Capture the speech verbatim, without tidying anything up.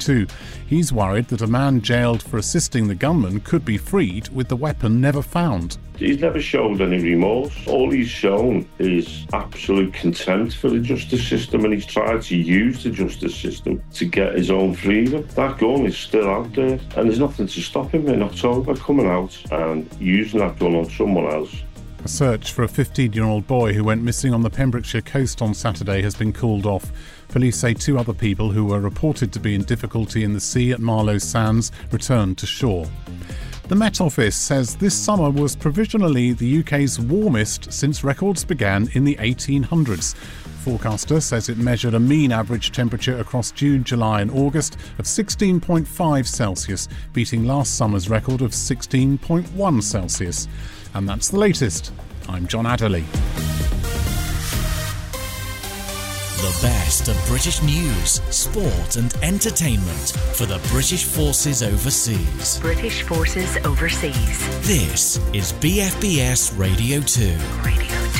twenty-two. He's worried that a man jailed for assisting the gunman could be freed with the weapon never found. He's never showed any remorse. All he's shown is absolute contempt for the justice system, and he's tried to use the justice system to get his own freedom. That gun is still out there, and there's nothing to stop him in October coming out and using that gun on someone else. A search for a fifteen-year-old boy who went missing on the Pembrokeshire coast on Saturday has been called off. Police say two other people who were reported to be in difficulty in the sea at Marlow Sands returned to shore. The Met Office says this summer was provisionally the U K's warmest since records began in the eighteen hundreds. Forecaster says it measured a mean average temperature across June, July and August of sixteen point five Celsius, beating last summer's record of sixteen point one Celsius. And that's the latest. I'm John Adderley. The best of British news, sport and entertainment for the British Forces Overseas. British Forces Overseas. This is B F B S Radio two. Radio